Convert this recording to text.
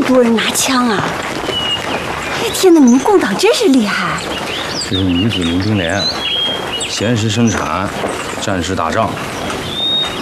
多人拿枪啊！哎天哪，你们共党真是厉害！ 这是女子民兵连，闲时生产，战时打仗，